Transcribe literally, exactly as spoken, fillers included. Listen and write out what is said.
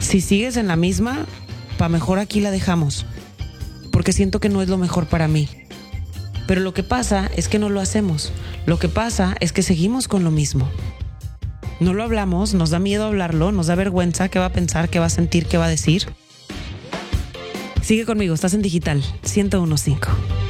Si sigues en la misma, pa' mejor aquí la dejamos, porque siento que no es lo mejor para mí. Pero lo que pasa es que no lo hacemos. Lo que pasa es que seguimos con lo mismo. No lo hablamos, nos da miedo hablarlo, nos da vergüenza, qué va a pensar, qué va a sentir, qué va a decir. Sigue conmigo, estás en Digital ciento uno punto cinco.